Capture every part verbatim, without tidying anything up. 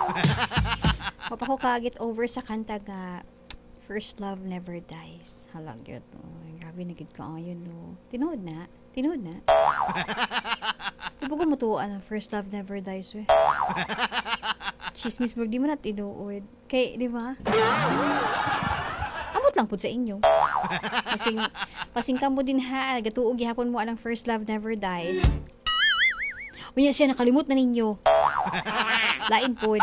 Papa ko kagit over sa kanta nga First Love Never Dies. Halag yun. Oh, grabe na gid ka ayon no. Tinuod na. Tinuod na. Di ba ko mutuan ang First Love Never Dies we? Chismis mo di mo na tinuod. Kay, di ba? Amot lang po sa inyo. Kasing, kasing kamo din ha. Gatuog gihapon mo anang First Love Never Dies. Unya siya nakalimot na ninyo. Lain po.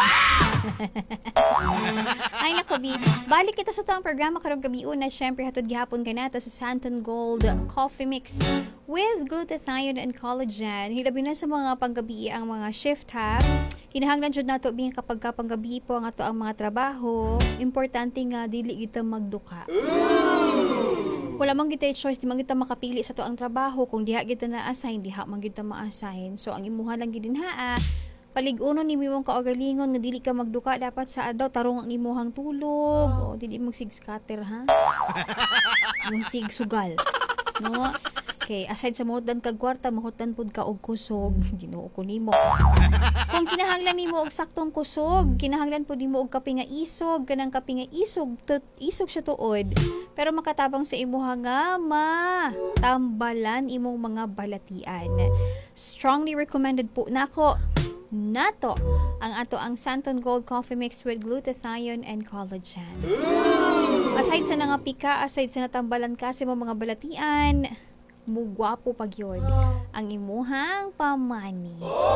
Ay nako bi. Balik kita sa tawang programa karong gabi una. Syempre hatod gihapon kanata sa Santon Gold Coffee Mix with glutathione and collagen. Hilabi na sa mga panggabi ang mga shift ha. Kinahanglan jud nato bing kapag panggabi po ang ato ang mga trabaho. Importante nga dili kita magduka. Wala man kita choice, di man kita makapili sa to ang trabaho. Kung diha kita na-assign, diha man kita ma-assign. So ang imuha lang gid dinha paliguno ni mimong kaugalingon nga dili ka magduka dapat sa adlaw tarong ang imuhang tulog o dili magsig scatter ha. Mong sig sugal. No? Okay, aside sa modan kag kwarta, mahutan pud ka og kusog. Ginoo ko nimo. Kung kinahanglan nimo og saktong kusog, kinahanglan pud nimo og kape nga isog, kanang kape nga isog, tut, isog siya tuod. Pero makatabang sa imuha nga ma tambalan imong mga balatian. Strongly recommended po nako nato ang ato ang Santon Gold Coffee Mix with glutathione and collagen. Aside sa nangapika, aside sa natambalan kasi mo mga balatian, mugwapo pag yun ang imuhang pamani.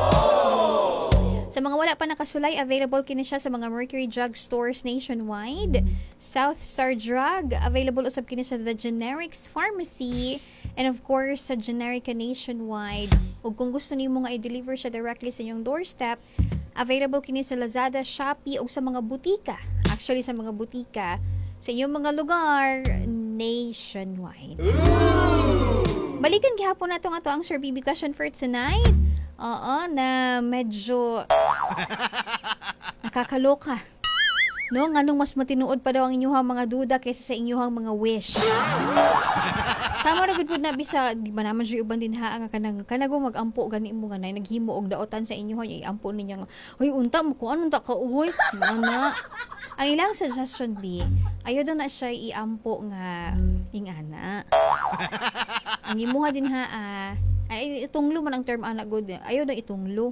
Sa mga wala pa nakasulay, available kini siya sa mga Mercury Drug Stores nationwide. South Star Drug, available usab kini sa The Generics Pharmacy, and of course sa Generica nationwide. Ug kung gusto nimo nga i-deliver siya directly sa inyong doorstep, available kini sa Lazada, Shopee ug sa mga butika. Actually sa mga butika sa inyong mga lugar nationwide. Balikan gihapon nato nga to ang Sir B B question for tonight. Oo, na medyo nakakaloka. No, nganong mas matinuod pa daw ang inyong mga duda kaysa sa inyong mga wish. Sama ra gud pud na bisa di ba naman jud uban din ha nga kanang kanago magampo gani mo ganay naghimo og daotan sa inyo ay ampo ninyo nga hoy unta mo ko anong ta ka uy ana. Ang ilang suggestion B, ayo daw na siya iampo nga ingana. Ang imuha din ha ah, ay itunglo man ang term ana good. Ayo daw itunglo.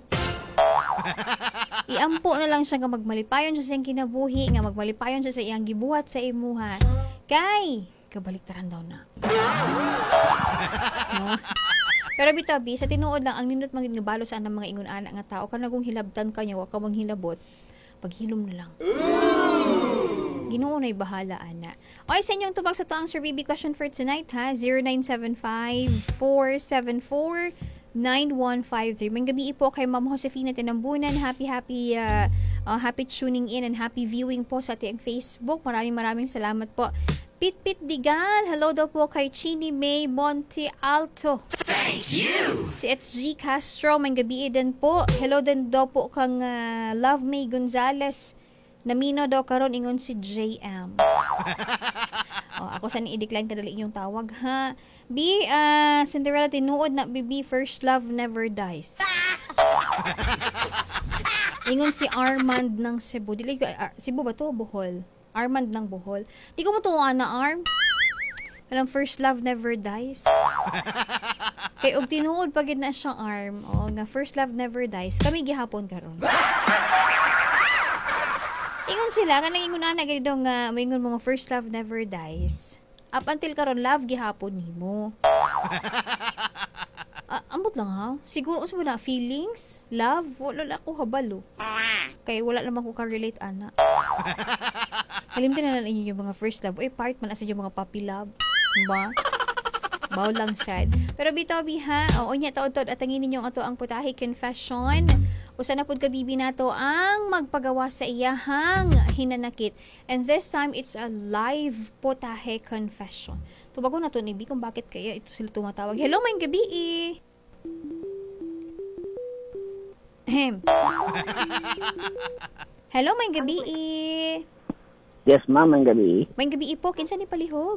Iampo na lang siya nga magmalipayon siya sa iyang kinabuhi, nga magmalipayon siya sa iyang gibuhat sa imuha. Kay kabaliktaran daw na. No? Pero bitabi, sa tinuod lang, ang nindot maging nga balo sa anang mga ingon-anak nga tao, kanagong hilabtan ka niya, wag ka manghilabot, paghilom na lang. Ginoo na'y bahala, ana. Okay, sa inyong tubag sa to ang Sir B B question for tonight, ha? zero nine seven five, four seven four, nine one five three. May gabi po kay Ma'am Josefina Tinambunan. Happy, happy, uh, uh, happy tuning in and happy viewing po sa ating Facebook. Maraming maraming salamat po. Pit-Pit Digal, hello daw po kay Chini May Monte Alto. Thank you! Si H G Castro, may gabi din po. Hello din daw po kang uh, Love May Gonzales. Namino daw karon ingon si J M. Oh, ako sa ni-decline kadali inyong tawag ha. B, uh, Cinderella tinuod na B B, first love never dies. Ingon si Armand ng Cebu. Dili uh, Cebu ba to? Bohol. Armand ng Bohol. Di ko mo tuwa na Arm. Alam, first love never dies. Kay og tinuod pagid na siyang Arm. O nga first love never dies. Kami gihapon karon. Ingon sila nga nangingon ana gani daw nga moingon mga first love never dies. Up until karon love gihapon nimo. Uh, ambot lang ha. Siguro usa na feelings, love, wala na ako habalo. Kay wala naman ko ka-relate ana. Kalimtan na lang inyo yung mga first love. Uy, part man asa yung mga puppy love. Ba? Baw lang sad. Pero bitaw biha, oo nya taod-taod at angin ninyong ato ang putahe confession. Usa na pud ka bibi nato ang magpagawa sa iyahang hinanakit. And this time it's a live putahe confession. Tubago na to ni B kung bakit kaya ito sila tumatawag. Hello, may gabi eh. Ahem. Hello, may gabi eh. Yes, ma'am, may gabi. May gabi po, kinsa ni palihog?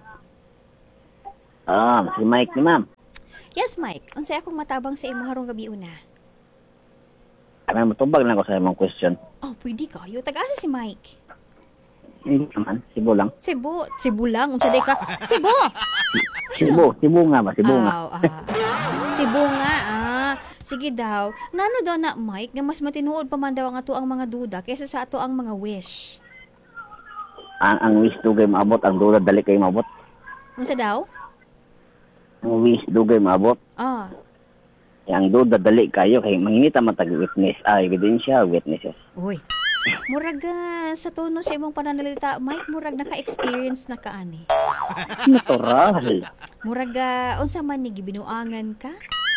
Ah, si Mike ni ma'am. Yes, Mike. Unsay akong matabang sa imo harong gabi una? Kami matubag lang ko sa imong question. Oh, pwede kayo. Taga-asa si Mike? Hindi naman, Cebu lang. Cebu. Cebu lang. Unsa day ka? Cebu! Cebu, Cebu nga ba? Cebu nga. Aw, ah. Cebu nga, ah. Sige daw. Ngano daw na, Mike, nga mas matinuod pa man daw ang ato ang mga duda kaysa sa ato ang mga wish. Ang, ang wish dugay maabot, ang duda dali kay maabot. Unsa daw? Ang wish dugay maabot. Ah. Ang duda dali kayo kay mangingita matag witness, ah, ebidensya, witnesses. Uy. Murag ah, sa tono sa imong pananalita, Mike, murag naka-experience na ka ani. Natural. Murag ah, unsa man ni gibinuangan ka?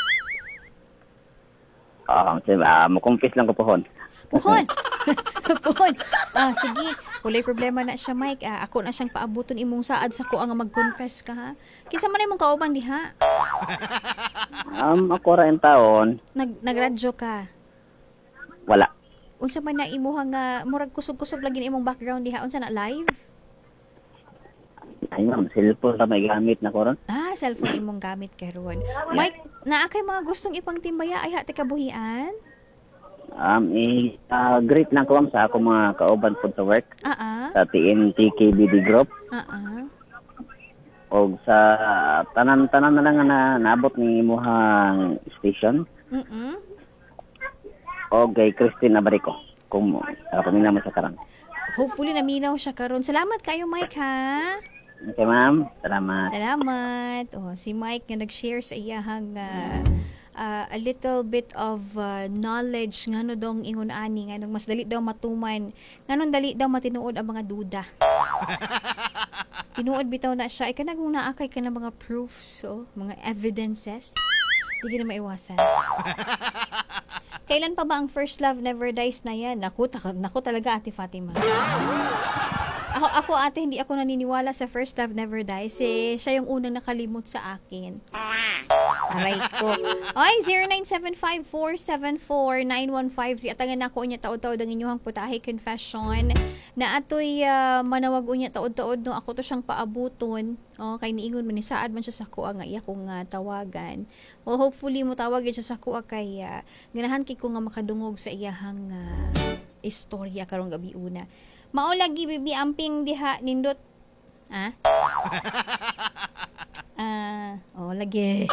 Ah, uh, uh, makumpis lang ko pohon. Puhon. Puhon. Ah, sige. Walay problema na siya, Mike. Ah, ako na siyang paabuton imong saad sa ko ang mag-confess ka, ha? Kinsa man imong kauban diha? Um, ako ra en taon, Nag nagradyo ka. wala. Unsa man na imuhang nga murag kusog-kusog lagi imong background diha? Unsa na live? Ay ma'am, cellphone ra may gamit na ko ron. Ah, cellphone imong gamit karon. Mike, naa kay mga gustong ipang timbaya ay hati kabuhian? Um, i, uh, great lang ko ma'am sa ako mga kauban po sa work Ah, ah. sa T N T K B D Group Ah, ah. o sa tanan-tanan na lang nga na naabot ni imuhang station Mm. o kay Christine Abarico kung ako nila mo sa karang. Hopefully naminaw siya karon. Salamat kayo, Mike, ha. Okay ma'am, salamat. Salamat. Oh, si Mike nga nag-share sa iyahang uh, uh, a little bit of uh, knowledge ngano dong ingon ani nganong mas dali daw matuman, nganon dali daw matinuod ang mga duda. Tinuod bitaw na siya. Ika nagmong naakay ka ng mga proofs, oh, mga evidences. Hindi na maiwasan. Kailan pa ba ang first love never dies na yan? Naku, taka, naku talaga, Ate Fatima. Ako, ako ate, hindi ako naniniwala sa first love never dies. Eh, siya yung unang nakalimot sa akin. Aray ko. Ay, zero nine seven five four seven four nine one five zero. Atangan ako unya taod-taod ang inyong putahe confession. Na ato'y uh, manawag unya taod-taod no ako to siyang paabuton. Oh, kay niingon man ni saad man siya sa kuha nga iya kong uh, tawagan. Well, hopefully mo tawagin siya sa kuha kay uh, ganahan kay ko nga makadungog sa iyahang uh, istorya karong gabi una. Mao lagi bibi amping diha nindot. Ah? Ah, oh lagi.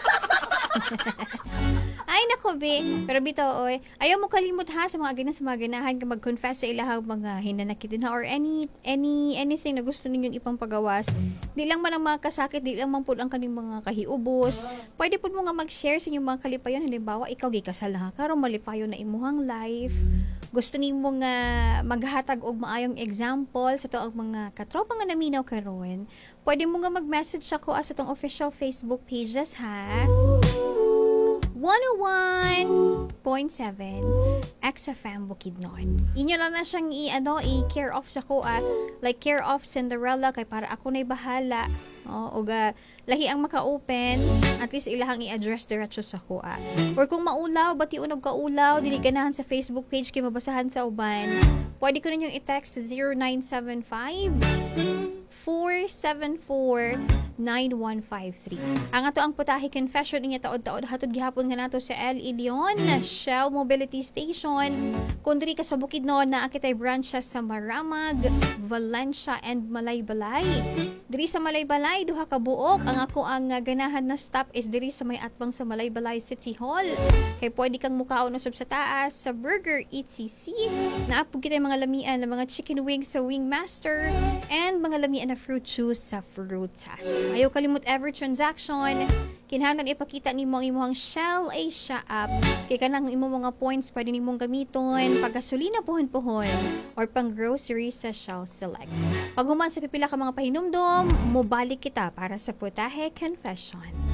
Ay nako be, pero bitaw oy, ayaw mo kalimot ha sa mga ganan sa mga ganahan ka mag-confess sa ilahang mga hinanakit na or any any anything na gusto ninyong ipangpagawas. Di lang man ang mga kasakit, di lang man pud ang kaning mga kahiubos. Pwede pud mo nga mag-share sa inyong mga kalipayon, halimbawa ikaw gikasal ha, karon malipayon na imuhang life. Gusto nimo nga maghatag og maayong example sa tuong mga katropa nga naminaw karon. Pwede mo nga mag-message ako sa tong official Facebook pages ha. one oh one point seven X F M Bukidnon. Inyo lang na siyang i-ano, i-care off sa ko at like care off Cinderella kay para ako na'y bahala. Oh, og uh, lahi ang maka-open, at least ilahang i-address diretso sa ko ah. Or kung maulaw, bati unog kaulaw, dili ganahan sa Facebook page kay mabasahan sa uban. Pwede ko ninyong i-text sa zero nine seven five four seven four nine one five three. Ang ato ang putahe confession niya taod-taod hatod gihapon nga nato sa El Ilion Shell Mobility Station. Kung diri ka sa Bukidnon na akitay branches sa Maramag, Valencia and Malaybalay. Diri sa Malaybalay duha ka buok. Ang ako ang uh, ganahan na stop is diri sa may atbang sa Malaybalay City Hall. Kay pwede kang mukaon usab sa taas sa Burger Eat C C. Naapog kitay mga lamian na mga chicken wings sa Wingmaster and mga lamian na fruit juice sa Frutas. Ayaw kalimut ever transaction. Kinahanglan ipakita nimo ang imong Shell Asia app. Kay kanang imong mga points pwede nimong gamiton pag gasolina pohon-pohon or pang grocery sa Shell Select. Pag human sa pipila ka mga pahinumdom, mobalik kita para sa putahe confession.